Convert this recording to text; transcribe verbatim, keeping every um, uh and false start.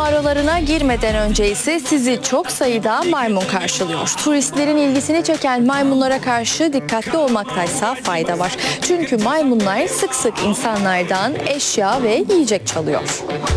mağaralarına girmeden önce ise sizi çok sayıda maymun karşılıyor. Turistlerin ilgisini çeken maymunlara karşı dikkatli olmaktaysa fayda var. Çünkü maymunlar sık sık insanlardan eşya ve yiyecek çalıyor.